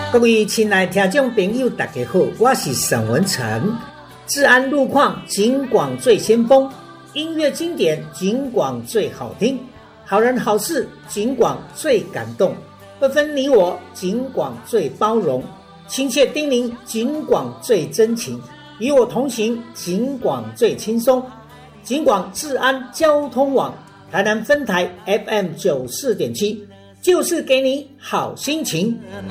各位亲爱的听众朋友大家好，我是沈文成。治安路况警广最先锋，音乐经典警广最好听，好人好事警广最感动，不分你我警广最包容，亲切叮咛警广最真情，与我同行警广最轻松。警广治安交通网台南分台 FM 94.7，就是给你好心情。